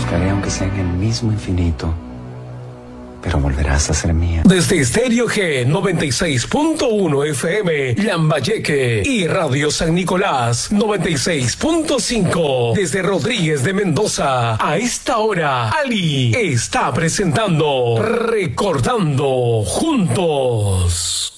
buscaré aunque sea en el mismo infinito, pero volverás a ser mía. Desde Estéreo G 96.1 FM, Lambayeque, y Radio San Nicolás 96.5. Desde Rodríguez de Mendoza, a esta hora, Ali está presentando Recordando Juntos.